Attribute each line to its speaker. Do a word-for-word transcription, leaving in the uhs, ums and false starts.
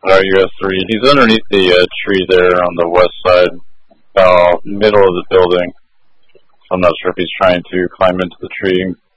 Speaker 1: Tower U S three. He's underneath the uh, tree there on the west side, uh, middle of the building. So I'm not sure if he's trying to climb into the tree and